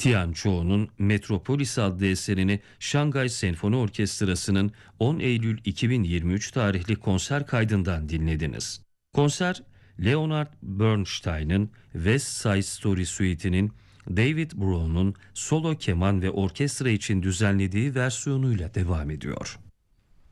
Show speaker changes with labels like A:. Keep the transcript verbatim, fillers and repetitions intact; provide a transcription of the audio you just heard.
A: Tian Chou'nun Metropolis adlı eserini Şanghay Senfoni Orkestrası'nın on Eylül iki bin yirmi üç tarihli konser kaydından dinlediniz. Konser, Leonard Bernstein'ın West Side Story Suite'inin David Brown'un solo keman ve orkestra için düzenlediği versiyonuyla devam ediyor.